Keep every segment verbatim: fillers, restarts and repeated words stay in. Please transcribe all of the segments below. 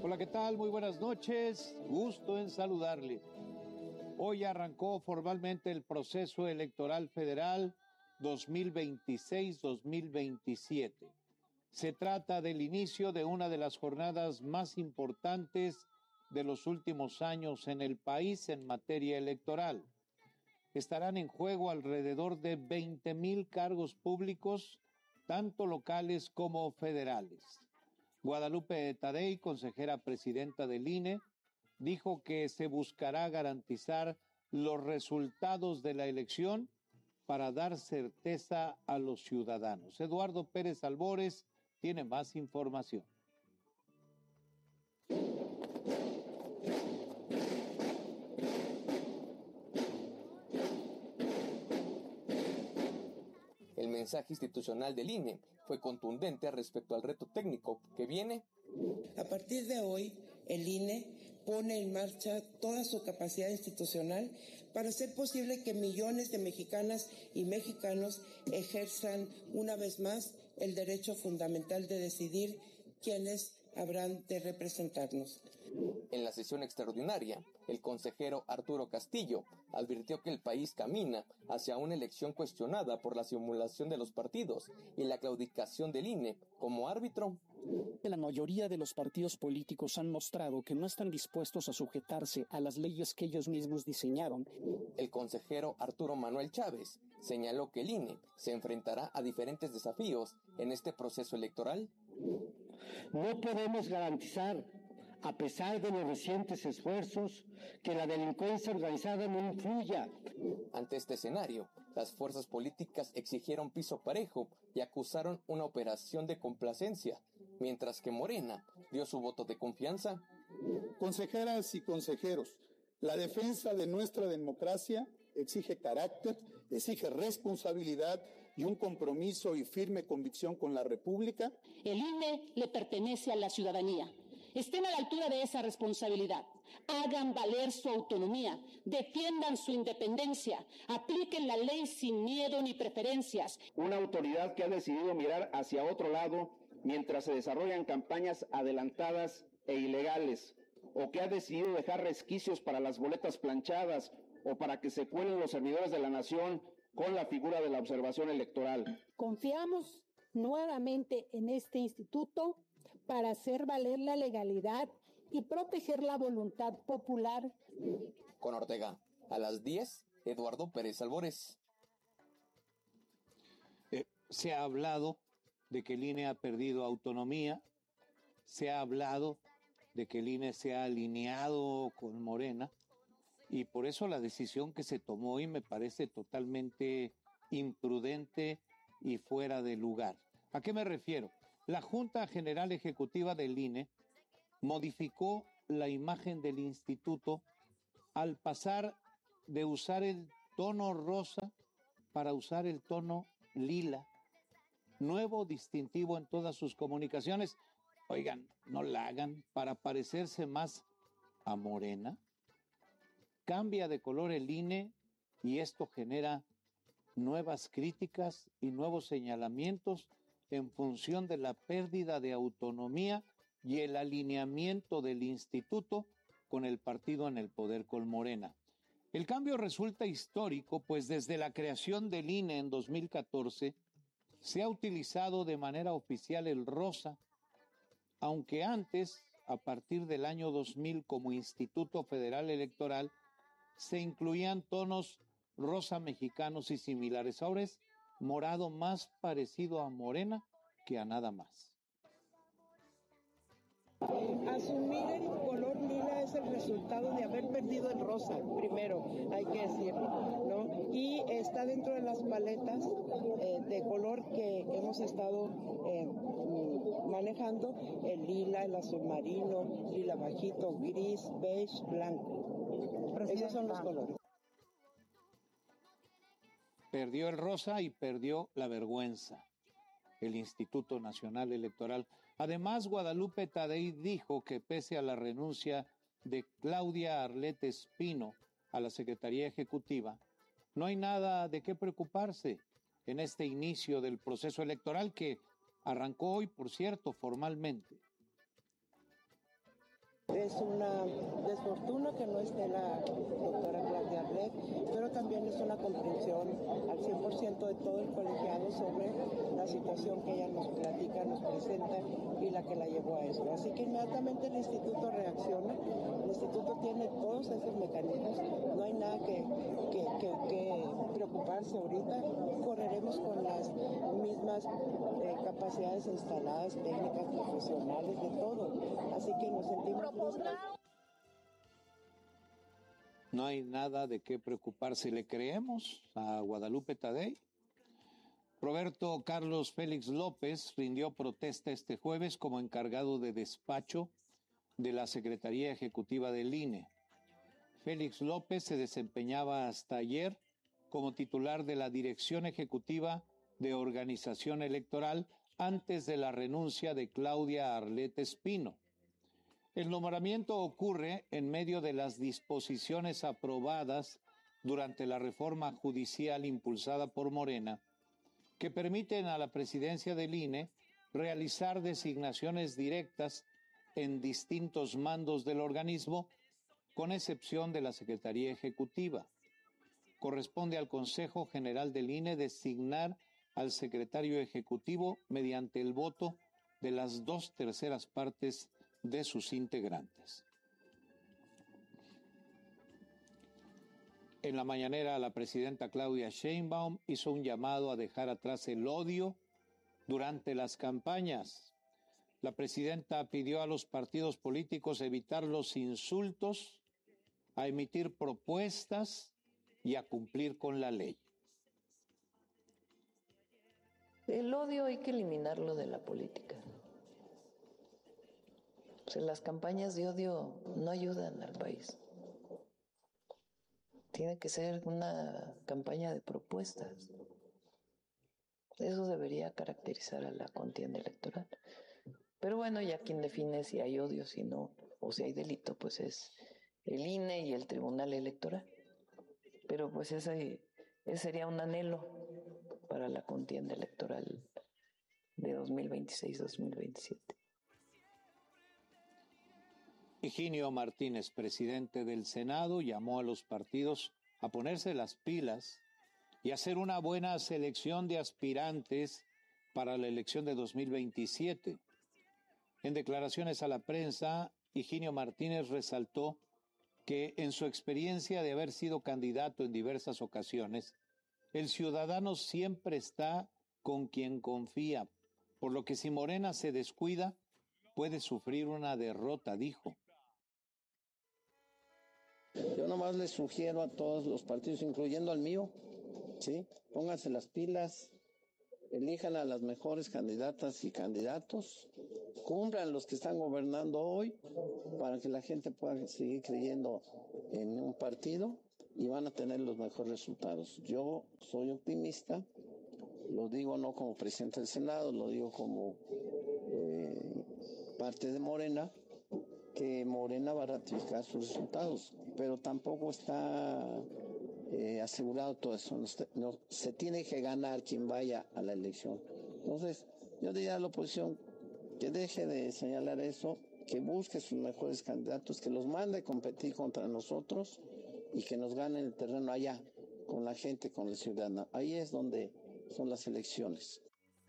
Hola, ¿qué tal? Muy buenas noches. Gusto en saludarle. Hoy arrancó formalmente el proceso electoral federal dos mil veintiséis dos mil veintisiete. Se trata del inicio de una de las jornadas más importantes de los últimos años en el país en materia electoral. Estarán en juego alrededor de veinte mil cargos públicos, tanto locales como federales. Guadalupe Tadei, consejera presidenta del I N E, dijo que se buscará garantizar los resultados de la elección para dar certeza a los ciudadanos. Eduardo Pérez Albores tiene más información. El mensaje institucional del I N E fue contundente respecto al reto técnico que viene. A partir de hoy, el I N E pone en marcha toda su capacidad institucional para hacer posible que millones de mexicanas y mexicanos ejerzan una vez más el derecho fundamental de decidir quiénes habrán de representarnos. En la sesión extraordinaria, el consejero Arturo Castillo advirtió que el país camina hacia una elección cuestionada por la simulación de los partidos y la claudicación del I N E como árbitro. La mayoría de los partidos políticos han mostrado que no están dispuestos a sujetarse a las leyes que ellos mismos diseñaron. El consejero Arturo Manuel Chávez señaló que el I N E se enfrentará a diferentes desafíos en este proceso electoral. No podemos garantizar, a pesar de los recientes esfuerzos, que la delincuencia organizada no influya. Ante este escenario, las fuerzas políticas exigieron piso parejo y acusaron una operación de complacencia, mientras que Morena dio su voto de confianza. Consejeras y consejeros, la defensa de nuestra democracia exige carácter, exige responsabilidad y un compromiso y firme convicción con la República. El I N E le pertenece a la ciudadanía. Estén a la altura de esa responsabilidad. Hagan valer su autonomía, defiendan su independencia, apliquen la ley sin miedo ni preferencias. Una autoridad que ha decidido mirar hacia otro lado mientras se desarrollan campañas adelantadas e ilegales, o que ha decidido dejar resquicios para las boletas planchadas o para que se cuelen los servidores de la nación con la figura de la observación electoral. Confiamos nuevamente en este instituto para hacer valer la legalidad y proteger la voluntad popular. Con Ortega, a las diez, Eduardo Pérez Albores. Eh, se ha hablado de que el I N E ha perdido autonomía, se ha hablado de que el I N E se ha alineado con Morena, y por eso la decisión que se tomó hoy me parece totalmente imprudente y fuera de lugar. ¿A qué me refiero? La Junta General Ejecutiva del I N E modificó la imagen del instituto al pasar de usar el tono rosa para usar el tono lila, nuevo distintivo en todas sus comunicaciones. Oigan, no la hagan para parecerse más a Morena. Cambia de color el I N E y esto genera nuevas críticas y nuevos señalamientos en función de la pérdida de autonomía y el alineamiento del instituto con el partido en el poder, con Morena. El cambio resulta histórico, pues desde la creación del I N E en dos mil catorce se ha utilizado de manera oficial el rosa, aunque antes, a partir del año dos mil, como Instituto Federal Electoral, se incluían tonos rosa mexicanos y similares. Ahora es morado, más parecido a Morena que a nada más. Asumir el color lila es el resultado de haber perdido el rosa, primero, hay que decirlo, ¿no? Y está dentro de las paletas eh, de color que hemos estado eh, manejando, el lila, el azul marino, lila bajito, gris, beige, blanco. Esos son los colores. Perdió el rosa y perdió la vergüenza el Instituto Nacional Electoral. Además, Guadalupe Tadei dijo que pese a la renuncia de Claudia Arlette Espino a la Secretaría Ejecutiva, no hay nada de qué preocuparse en este inicio del proceso electoral que arrancó hoy, por cierto, formalmente. Es una desfortuna que no esté la doctora Claudia Arlet, pero también es una comprensión al cien por ciento de todo el colegiado sobre la situación que ella nos platica, nos presenta y la que la llevó a esto. Así que inmediatamente el instituto reacciona, el instituto tiene todos esos mecanismos, no hay nada que, que, que, que preocuparse ahorita, correremos con las mismas eh, capacidades instaladas, técnicas, profesionales, de todo, así que nos sentimos listos. No hay nada de qué preocuparse. ¿Le creemos a Guadalupe Tadei? Roberto Carlos Félix López rindió protesta este jueves como encargado de despacho de la Secretaría Ejecutiva del I N E. Félix López se desempeñaba hasta ayer como titular de la Dirección Ejecutiva de Organización Electoral antes de la renuncia de Claudia Arlet Espino. El nombramiento ocurre en medio de las disposiciones aprobadas durante la reforma judicial impulsada por Morena, que permiten a la presidencia del I N E realizar designaciones directas en distintos mandos del organismo, con excepción de la Secretaría Ejecutiva. Corresponde al Consejo General del I N E designar al secretario ejecutivo mediante el voto de las dos terceras partes de sus integrantes. En la mañanera, la presidenta Claudia Sheinbaum hizo un llamado a dejar atrás el odio durante las campañas. La presidenta pidió a los partidos políticos evitar los insultos, a emitir propuestas y a cumplir con la ley. El odio hay que eliminarlo de la política. O sea, las campañas de odio no ayudan al país. Tiene que ser una campaña de propuestas. Eso debería caracterizar a la contienda electoral. Pero bueno, ya quien define si hay odio, si no, o si hay delito, pues es el I N E y el Tribunal Electoral. Pero pues ese, ese sería un anhelo para la contienda electoral de dos mil veintiséis a dos mil veintisiete. Higinio Martínez, presidente del Senado, llamó a los partidos a ponerse las pilas y hacer una buena selección de aspirantes para la elección de dos mil veintisiete. En declaraciones a la prensa, Higinio Martínez resaltó que en su experiencia de haber sido candidato en diversas ocasiones, el ciudadano siempre está con quien confía, por lo que si Morena se descuida, puede sufrir una derrota, dijo. Yo nomás les sugiero a todos los partidos, incluyendo al mío, ¿sí? Pónganse las pilas, elijan a las mejores candidatas y candidatos, cumplan los que están gobernando hoy para que la gente pueda seguir creyendo en un partido y van a tener los mejores resultados. Yo soy optimista, lo digo no como presidente del Senado, lo digo como eh, parte de Morena, que Morena va a ratificar sus resultados, pero tampoco está eh, asegurado todo eso. No, no, se tiene que ganar quien vaya a la elección. Entonces, yo diría a la oposición que deje de señalar eso, que busque sus mejores candidatos, que los mande a competir contra nosotros y que nos gane el terreno allá, con la gente, con el ciudadano. Ahí es donde son las elecciones.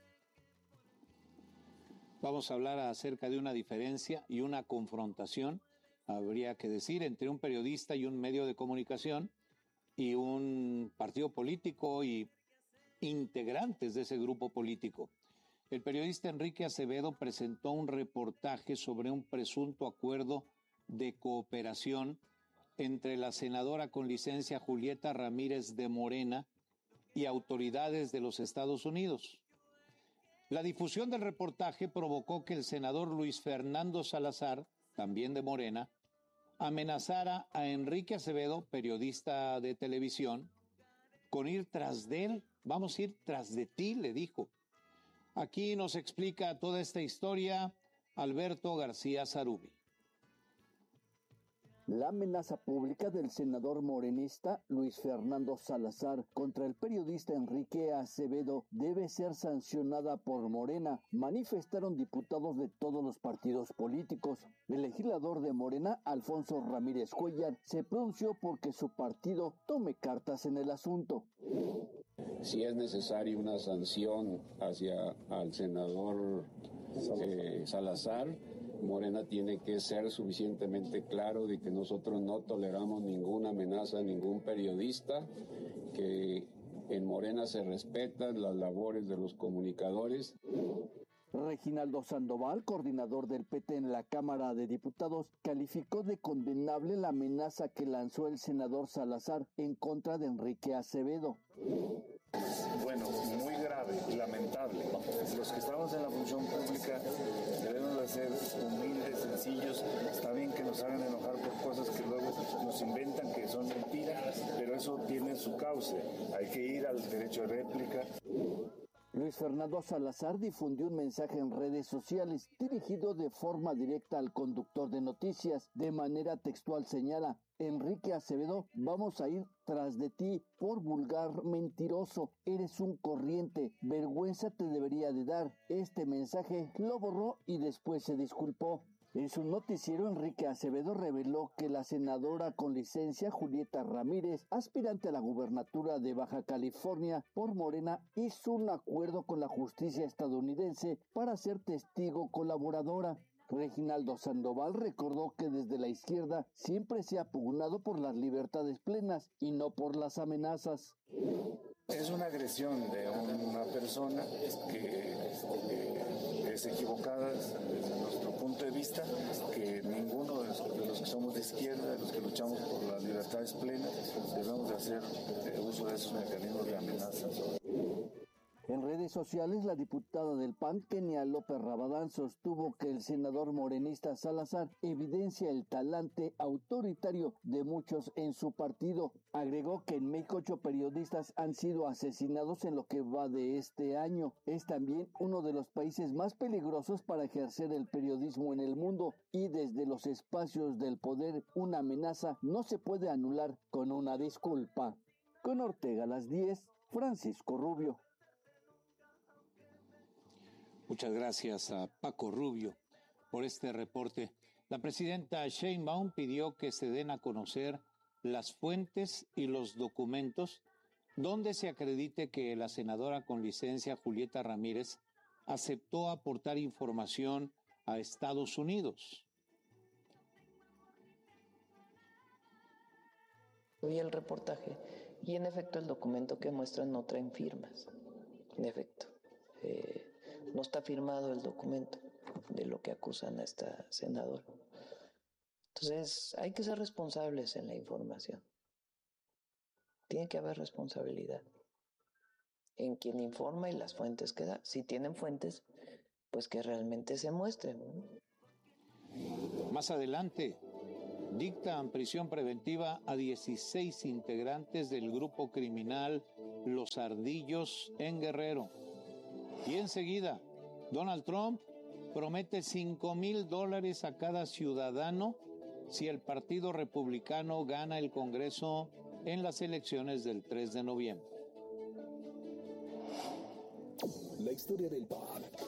Vamos a hablar acerca de una diferencia y una confrontación, habría que decir, entre un periodista y un medio de comunicación y un partido político y integrantes de ese grupo político. El periodista Enrique Acevedo presentó un reportaje sobre un presunto acuerdo de cooperación entre la senadora con licencia Julieta Ramírez de Morena y autoridades de los Estados Unidos. La difusión del reportaje provocó que el senador Luis Fernando Salazar, también de Morena, amenazara a Enrique Acevedo, periodista de televisión, con ir tras de él. Vamos a ir tras de ti, le dijo. Aquí nos explica toda esta historia Alberto García Zarubi. La amenaza pública del senador morenista Luis Fernando Salazar contra el periodista Enrique Acevedo debe ser sancionada por Morena, manifestaron diputados de todos los partidos políticos. El legislador de Morena, Alfonso Ramírez Cuellar, se pronunció porque su partido tome cartas en el asunto. Si es necesaria una sanción hacia al senador eh, Salazar, Morena tiene que ser suficientemente claro de que nosotros no toleramos ninguna amenaza a ningún periodista, que en Morena se respetan las labores de los comunicadores. Reginaldo Sandoval, coordinador del P T en la Cámara de Diputados, calificó de condenable la amenaza que lanzó el senador Salazar en contra de Enrique Acevedo. Bueno, muy grave, lamentable. Los que estamos en la función pública debemos de ser humildes, sencillos. Está bien que nos hagan enojar por cosas que luego nos inventan que son mentiras, pero eso tiene su cauce. Hay que ir al derecho de réplica. Luis Fernando Salazar difundió un mensaje en redes sociales dirigido de forma directa al conductor de noticias. De manera textual señala: Enrique Acevedo, vamos a ir tras de ti por vulgar mentiroso. Eres un corriente. Vergüenza te debería de dar. Este mensaje lo borró y después se disculpó. En su noticiero, Enrique Acevedo reveló que la senadora con licencia Julieta Ramírez, aspirante a la gubernatura de Baja California por Morena, hizo un acuerdo con la justicia estadounidense para ser testigo colaboradora. Reginaldo Sandoval recordó que desde la izquierda siempre se ha pugnado por las libertades plenas y no por las amenazas. Es una agresión de una persona que eh, es equivocada desde nuestro punto de vista, que ninguno de los, de los que somos de izquierda, de los que luchamos por las libertades plenas, debemos de hacer eh, uso de esos mecanismos de amenaza. En redes sociales, la diputada del P A N, Kenia López Rabadán, sostuvo que el senador morenista Salazar evidencia el talante autoritario de muchos en su partido. Agregó que en México ocho periodistas han sido asesinados en lo que va de este año. Es también uno de los países más peligrosos para ejercer el periodismo en el mundo, y desde los espacios del poder una amenaza no se puede anular con una disculpa. Con Ortega a las diez, Francisco Rubio. Muchas gracias a Paco Rubio por este reporte. La presidenta Sheinbaum pidió que se den a conocer las fuentes y los documentos donde se acredite que la senadora con licencia Julieta Ramírez aceptó aportar información a Estados Unidos. Vi el reportaje y en efecto el documento que muestran no traen firmas. En efecto. Eh... No está firmado el documento de lo que acusan a esta senadora. Entonces, hay que ser responsables en la información. Tiene que haber responsabilidad en quien informa y las fuentes que da. Si tienen fuentes, pues que realmente se muestren, ¿no? Más adelante, dictan prisión preventiva a dieciséis integrantes del grupo criminal Los Ardillos en Guerrero. Y enseguida, Donald Trump promete cinco mil dólares a cada ciudadano si el Partido Republicano gana el Congreso en las elecciones del tres de noviembre. La historia del pop